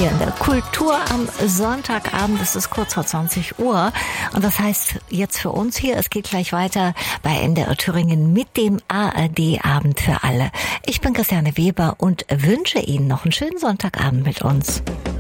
hier in der Kultur am Sonntagabend. Es ist kurz vor 20 Uhr. Und das heißt jetzt für uns hier, es geht gleich weiter bei NDR Thüringen mit dem ARD-Abend für alle. Ich bin Christiane Weber und wünsche Ihnen noch einen schönen Sonntagabend mit uns.